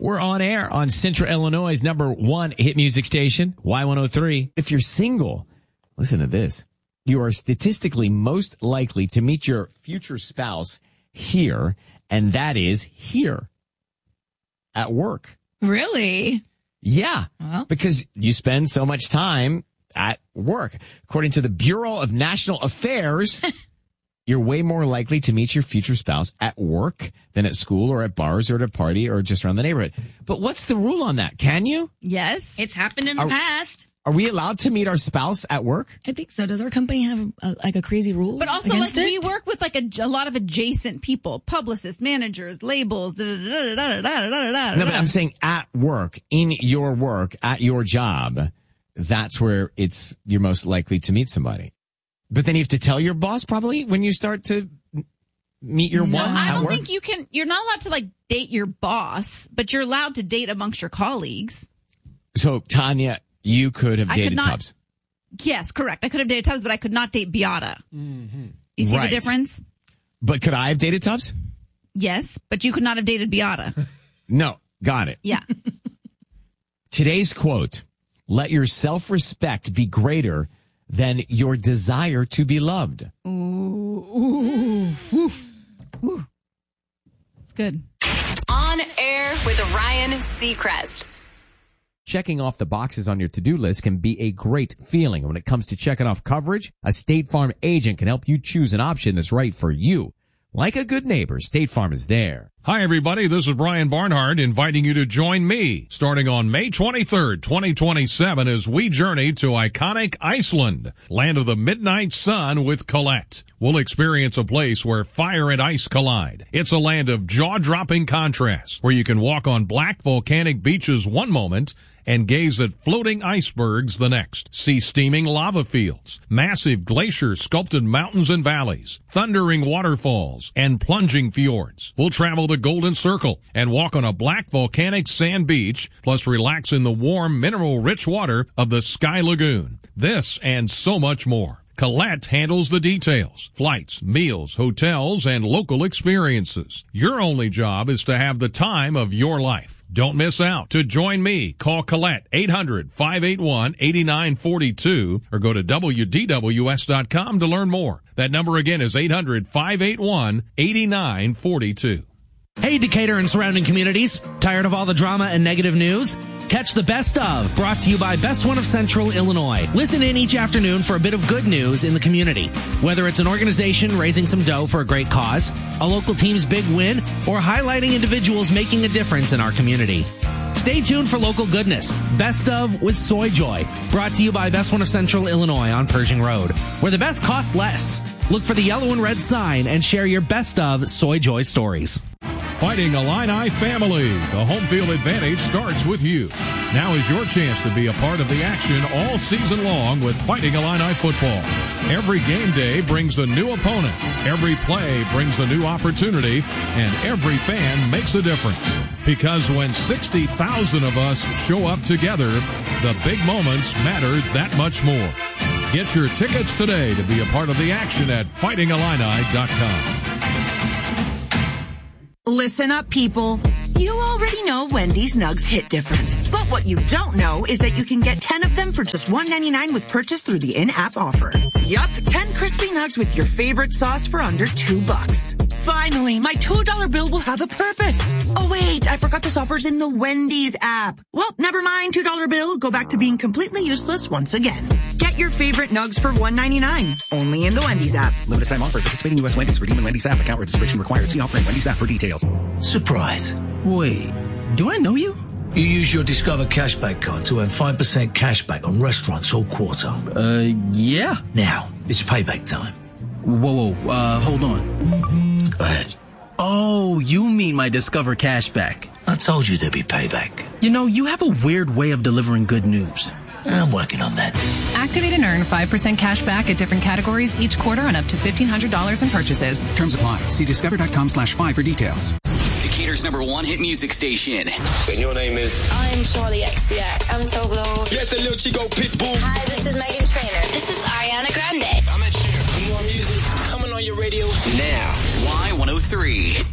We're on air on Central Illinois' #1 hit music station, Y103. If you're single, listen to this. You are statistically most likely to meet your future spouse here, and that is here at work. Really? Yeah, Well. because you spend so much time at work. According to the Bureau of National Affairs, you're way more likely to meet your future spouse at work than at school or at bars or at a party or just around the neighborhood. But what's the rule on that? Can you? Yes. It's happened in the past. Are we allowed to meet our spouse at work? I think so. Does our company have a crazy rule? But also, like, against it? we work with like a lot of adjacent people, publicists, managers, labels. No, but I'm saying at work, in your work, at your job, that's where you're most likely to meet somebody. But then you have to tell your boss probably when you start to meet your one I at don't work? think you're not allowed to like date your boss, but you're allowed to date amongst your colleagues. So, Tanya, you could have I dated could not- Tubbs. Yes, correct. I could have dated Tubbs, but I could not date Beata. Mm-hmm. You see Right. the difference? But could I have dated Tubbs? Yes, but you could not have dated Beata. No. Got it. Yeah. Today's quote, let your self-respect be greater than your desire to be loved. Ooh. It's good. On air with Ryan Seacrest. Checking off the boxes on your to-do list can be a great feeling. And when it comes to checking off coverage, a State Farm agent can help you choose an option that's right for you. Like a good neighbor, State Farm is there. Hi, everybody. This is Brian Barnhart inviting you to join me starting on May 23rd, 2027 as we journey to iconic Iceland, land of the midnight sun with Colette. We'll experience a place where fire and ice collide. It's a land of jaw-dropping contrasts where you can walk on black volcanic beaches one moment and gaze at floating icebergs the next. See steaming lava fields, massive glacier-sculpted mountains and valleys, thundering waterfalls, and plunging fjords. We'll travel the Golden Circle and walk on a black volcanic sand beach, plus relax in the warm, mineral-rich water of the Sky Lagoon. This and so much more. Colette handles the details, flights, meals, hotels, and local experiences. Your only job is to have the time of your life. Don't miss out. To join me, call Colette 800-581-8942 or go to WDWS.com to learn more. That number again is 800-581-8942. Hey, Decatur and surrounding communities. Tired of all the drama and negative news? Catch the Best Of, brought to you by Best One of Central Illinois. Listen in each afternoon for a bit of good news in the community. Whether it's an organization raising some dough for a great cause, a local team's big win, or highlighting individuals making a difference in our community. Stay tuned for local goodness. Best Of with Soy Joy, brought to you by Best One of Central Illinois on Pershing Road, where the best costs less. Look for the yellow and red sign and share your Best Of Soy Joy stories. Fighting Illini family. The home field advantage starts with you. Now is your chance to be a part of the action all season long with Fighting Illini football. Every game day brings a new opponent. Every play brings a new opportunity. And every fan makes a difference. Because when 60,000 of us show up together, the big moments matter that much more. Get your tickets today to be a part of the action at fightingillini.com. Listen up, people. You already know Wendy's Nugs hit different. But what you don't know is that you can get 10 of them for just $1.99 with purchase through the in-app offer. Yup, 10 crispy nugs with your favorite sauce for under $2. Finally, my $2 bill will have a purpose. Oh wait, I forgot this offer's in the Wendy's app. Well, never mind, $2 bill. Go back to being completely useless once again. Get your favorite nugs for $1.99. Only in the Wendy's app. Limited time offer. Participating U.S. Wendy's. Redeem in Wendy's app. Account registration required. See offer in Wendy's app for details. Surprise. Wait, do I know you? You use your Discover Cashback card to earn 5% cashback on restaurants all quarter. Yeah. Now, it's payback time. Whoa, hold on. Go ahead. Oh, you mean my Discover Cashback. I told you there'd be payback. You know, you have a weird way of delivering good news. I'm working on that. Activate and earn 5% cash back at different categories each quarter on up to $1,500 in purchases. Terms apply. See discover.com/5 for details. Decatur's #1 hit music station. And your name is? I'm Charlie XCX. I'm Toblerone. Yes, a little Chico Pitbull. Hi, this is Meghan Trainor. This is Ariana Grande. I'm Ed Sheeran. More music coming on your radio now. Y103.